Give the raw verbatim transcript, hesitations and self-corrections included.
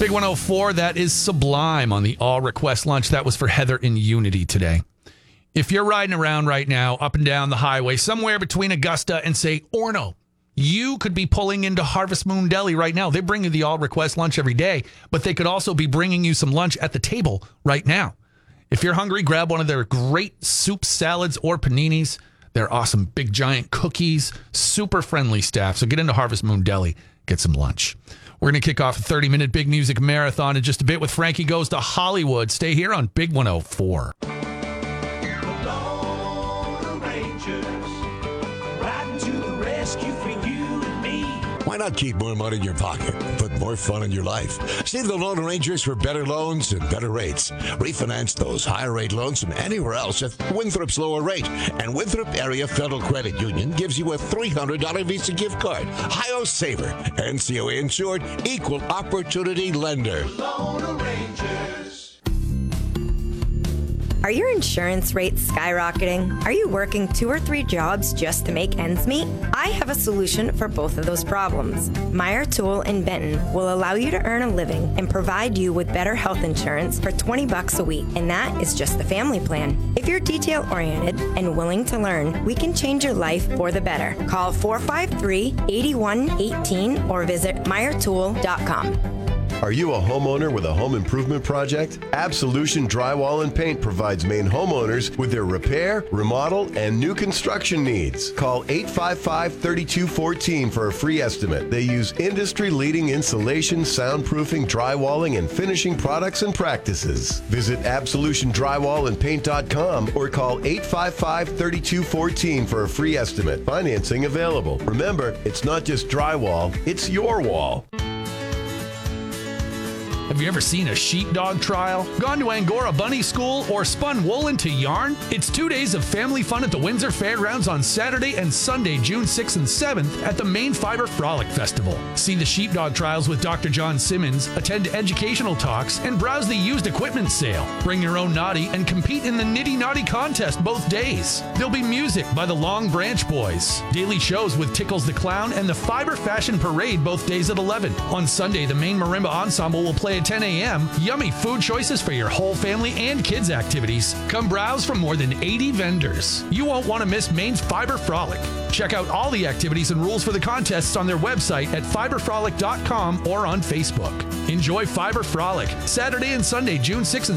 Big one oh four, that is Sublime on the All Request Lunch. That was for Heather in Unity today. If you're riding around right now up and down the highway, somewhere between Augusta and, say, Orono, you could be pulling into Harvest Moon Deli right now. They bring you the All Request Lunch every day, but they could also be bringing you some lunch at the table right now. If you're hungry, grab one of their great soup salads or paninis. They're awesome big giant cookies, super friendly staff. So get into Harvest Moon Deli, get some lunch. We're going to kick off a thirty-minute Big Music Marathon in just a bit with Frankie Goes to Hollywood. Stay here on Big one oh four. Why not keep more money in your pocket and put more fun in your life? See the Lone Rangers for better loans and better rates. Refinance those higher rate loans from anywhere else at Winthrop's lower rate. And Winthrop Area Federal Credit Union gives you a three hundred dollars Visa gift card. Hi-Yo Saver. N C O A insured, equal opportunity lender. Lone Rangers. Are your insurance rates skyrocketing? Are you working two or three jobs just to make ends meet? I have a solution for both of those problems. Meyer Tool in Benton will allow you to earn a living and provide you with better health insurance for twenty bucks a week, and that is just the family plan. If you're detail-oriented and willing to learn, we can change your life for the better. Call four five three, eight one one eight or visit meyer tool dot com. Are you a homeowner with a home improvement project? Absolution Drywall and Paint provides Maine homeowners with their repair, remodel, and new construction needs. Call eight five five, three two one four for a free estimate. They use industry-leading insulation, soundproofing, drywalling, and finishing products and practices. Visit absolution drywall and paint dot com or call eight five five, three two one four for a free estimate. Financing available. Remember, it's not just drywall, it's your wall. Have you ever seen a sheepdog trial? Gone to Angora Bunny School or spun wool into yarn? It's two days of family fun at the Windsor Fairgrounds on Saturday and Sunday, June sixth and seventh at the Maine Fiber Frolic Festival. See the sheepdog trials with Doctor John Simmons, attend educational talks, and browse the used equipment sale. Bring your own naughty and compete in the Nitty Naughty contest both days. There'll be music by the Long Branch Boys, daily shows with Tickles the Clown, and the Fiber Fashion Parade both days at eleven. On Sunday, the Maine Marimba Ensemble will play at ten a.m. Yummy food choices for your whole family and kids activities. Come browse from more than eighty vendors. You won't want to miss Maine's Fiber Frolic. Check out all the activities and rules for the contests on their website at fiber frolic dot com or on Facebook. Enjoy Fiber Frolic Saturday and Sunday, June sixth and